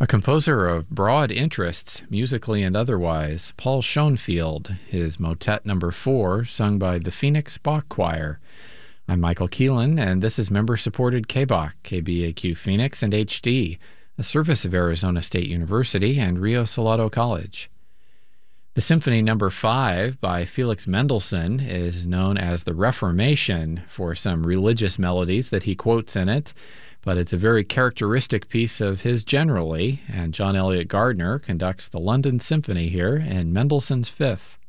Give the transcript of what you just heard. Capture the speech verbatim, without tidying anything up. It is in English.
A composer of broad interests, musically and otherwise, Paul Schoenfield, his Motet Number four, sung by the Phoenix Bach Choir. I'm Michael Keelan, and this is member-supported K B A Q, K B A Q Phoenix and H D, a service of Arizona State University and Rio Salado College. The Symphony Number five by Felix Mendelssohn is known as the Reformation for some religious melodies that he quotes in it, but it's a very characteristic piece of his generally, and John Elliott Gardner conducts the London Symphony here in Mendelssohn's Fifth.